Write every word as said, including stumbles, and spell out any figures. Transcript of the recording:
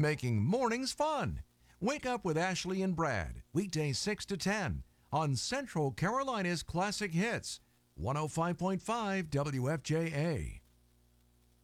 making mornings fun. Wake up with Ashley and Brad, weekdays six to ten on Central Carolina's Classic Hits, one oh five point five W F J A.